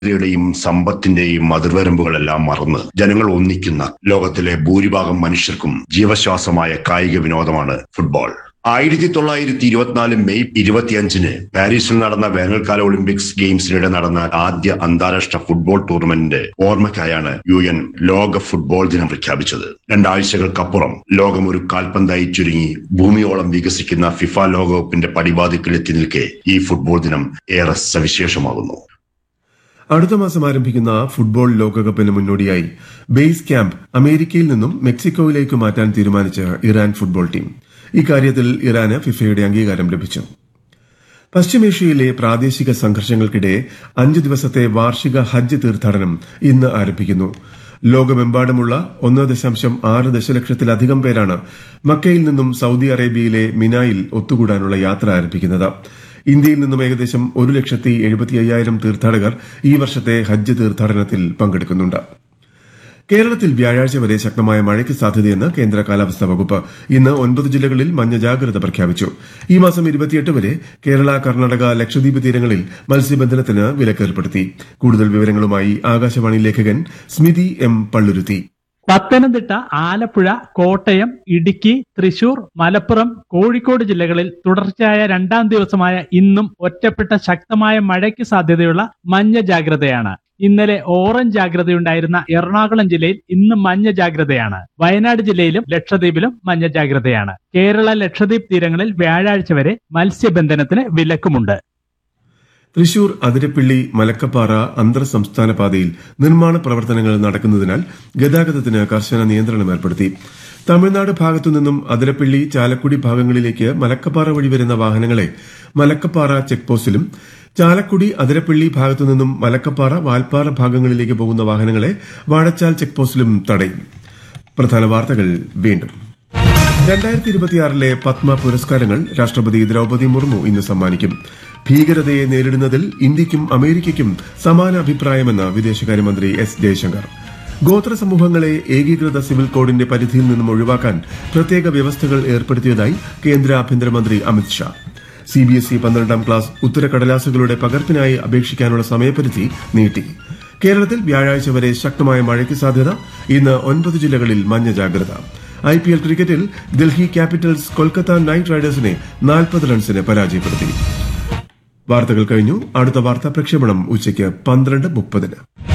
യും സമ്പത്തിന്റെയും അതിർവരമ്പുകളെല്ലാം മറന്ന് ജനങ്ങൾ ഒന്നിക്കുന്ന ലോകത്തിലെ ഭൂരിഭാഗം മനുഷ്യർക്കും ജീവശ്വാസമായ കായിക വിനോദമാണ് ഫുട്ബോൾ. 1924 മെയ് 25 പാരീസിൽ നടന്ന വേനൽക്കാല ഒളിമ്പിക്സ് ഗെയിംസിനിടെ നടന്ന ആദ്യ അന്താരാഷ്ട്ര ഫുട്ബോൾ ടൂർണമെന്റിന്റെ ഓർമ്മയ്ക്കായാണ് UN ലോക ഫുട്ബോൾ ദിനം പ്രഖ്യാപിച്ചത്. 2 ആഴ്ചകൾക്കപ്പുറം ലോകം ഒരു കാൽപന്തായി ചുരുങ്ങി ഭൂമിയോളം വികസിക്കുന്ന ഫിഫ ലോകകപ്പിന്റെ പടിവാതിക്കൽ എത്തി നിൽക്കെ ഈ ഫുട്ബോൾ ദിനം ഏറെ സവിശേഷമാകുന്നു. അടുത്ത മാസം ആരംഭിക്കുന്ന ഫുട്ബോൾ ലോകകപ്പിന് മുന്നോടിയായി ബേസ് ക്യാമ്പ് അമേരിക്കയിൽ നിന്നും മെക്സിക്കോയിലേക്ക് മാറ്റാൻ തീരുമാനിച്ച ഇറാൻ ഫുട്ബോൾ ടീം. ഇക്കാര്യത്തിൽ ഇറാന് ഫിഫയുടെ അംഗീകാരം ലഭിച്ചു. പശ്ചിമേഷ്യയിലെ പ്രാദേശിക സംഘർഷങ്ങൾക്കിടെ 5 ദിവസത്തെ വാർഷിക ഹജ്ജ് തീർത്ഥാടനം ഇന്ന് ആരംഭിക്കുന്നു. ലോകമെമ്പാടുമുള്ള 1.6 ദശലക്ഷത്തിലധികം പേരാണ് മക്കയിൽ നിന്നും സൌദി അറേബ്യയിലെ മിനായിൽ ഒത്തുകൂടാനുള്ള യാത്ര ആരംഭിക്കുന്നത്. ഇന്ത്യയിൽ നിന്നും ഏകദേശം 1,75,000 തീർത്ഥാടകർ ഈ വർഷത്തെ ഹജ്ജ് തീർത്ഥാടനത്തിൽ പങ്കെടുക്കുന്നുണ്ട്. കേരളത്തിൽ വ്യാഴാഴ്ച വരെ ശക്തമായ മഴയ്ക്ക് സാധ്യതയെന്ന് കേന്ദ്ര കാലാവസ്ഥാ വകുപ്പ്. ഇന്ന് 9 ജില്ലകളിൽ മഞ്ഞ ജാഗ്രത പ്രഖ്യാപിച്ചു. ഈ മാസം 28 വരെ കേരള, കർണാടക, ലക്ഷദ്വീപ് തീരങ്ങളിൽ മത്സ്യബന്ധനത്തിന് വിലക്കേർപ്പെടുത്തി. കൂടുതൽ വിവരങ്ങളുമായി ആകാശവാണി ലേഖകൻ സ്മിതി M. പള്ളുരുത്തി. പത്തനംതിട്ട, ആലപ്പുഴ, കോട്ടയം, ഇടുക്കി, തൃശൂർ, മലപ്പുറം, കോഴിക്കോട് ജില്ലകളിൽ തുടർച്ചയായ 2ാം ദിവസമായ ഇന്നും ഒറ്റപ്പെട്ട ശക്തമായ മഴയ്ക്ക് സാധ്യതയുള്ള മഞ്ഞ ജാഗ്രതയാണ്. ഇന്നലെ ഓറഞ്ച് ജാഗ്രതയുണ്ടായിരുന്ന എറണാകുളം ജില്ലയിൽ ഇന്ന് മഞ്ഞ ജാഗ്രതയാണ്. വയനാട് ജില്ലയിലും ലക്ഷദ്വീപിലും മഞ്ഞ ജാഗ്രതയാണ്. കേരള, ലക്ഷദ്വീപ് തീരങ്ങളിൽ വ്യാഴാഴ്ച വരെ മത്സ്യബന്ധനത്തിന് വിലക്കുമുണ്ട്. തൃശൂർ അതിരപ്പിള്ളി മലക്കപ്പാറ അന്തർ സംസ്ഥാന പാതയിൽ നിർമ്മാണ പ്രവർത്തനങ്ങൾ നടക്കുന്നതിനാൽ ഗതാഗതത്തിന് കർശന നിയന്ത്രണം ഏർപ്പെടുത്തി. തമിഴ്നാട് ഭാഗത്തുനിന്നും അതിരപ്പിള്ളി, ചാലക്കുടി ഭാഗങ്ങളിലേക്ക് മലക്കപ്പാറ വഴി വരുന്ന വാഹനങ്ങളെ മലക്കപ്പാറ ചെക്ക് പോസ്റ്റിലും, ചാലക്കുടി അതിരപ്പിള്ളി ഭാഗത്തുനിന്നും മലക്കപ്പാറ, വാൽപ്പാറ ഭാഗങ്ങളിലേക്ക് പോകുന്ന വാഹനങ്ങളെ വാഴച്ചാൽ ചെക്ക് പോസ്റ്റിലും തടയും. പ്രധാന വാർത്തകൾ വീണ്ടും. 2026 പത്മ പുരസ്കാരങ്ങൾ രാഷ്ട്രപതി ദ്രൌപദി മുർമു ഇന്ന് സമ്മാനിക്കും. ഭീകരതയെ നേരിടുന്നതിൽ ഇന്ത്യയ്ക്കും അമേരിക്കയ്ക്കും സമാന അഭിപ്രായമെന്ന് വിദേശകാര്യമന്ത്രി S. ജയശങ്കർ. ഗോത്ര സമൂഹങ്ങളെ ഏകീകൃത സിവിൽ കോഡിന്റെ പരിധിയിൽ നിന്നും ഒഴിവാക്കാൻ പ്രത്യേക വ്യവസ്ഥകൾ ഏർപ്പെടുത്തിയതായി കേന്ദ്ര ആഭ്യന്തരമന്ത്രി അമിത് ഷാ. CBSE 12ാം ക്ലാസ് ഉത്തരക്കടലാസുകളുടെ പകർപ്പിനായി അപേക്ഷിക്കാനുള്ള സമയപരിധി നീട്ടി. കേരളത്തിൽ വ്യാഴാഴ്ച വരെ ശക്തമായ മഴയ്ക്ക് സാധ്യത. ഇന്ന് 9 ജില്ലകളിൽ മഞ്ഞ ജാഗ്രത. IPL ക്രിക്കറ്റിൽ ഡൽഹി ക്യാപിറ്റൽസ് കൊൽക്കത്ത നൈറ്റ് റൈഡേഴ്സിനെ 40 റൺസിന് പരാജയപ്പെടുത്തി. വാർത്തകൾ കഴിഞ്ഞു. അടുത്ത വാർത്താ പ്രക്ഷേപണം ഉച്ചയ്ക്ക് 12:30.